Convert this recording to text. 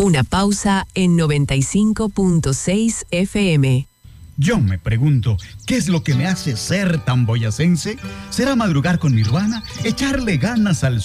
Una pausa en 95.6 FM. Yo me pregunto, ¿qué es lo que me hace ser tan boyacense? ¿Será madrugar con mi ruana? ¿Echarle ganas al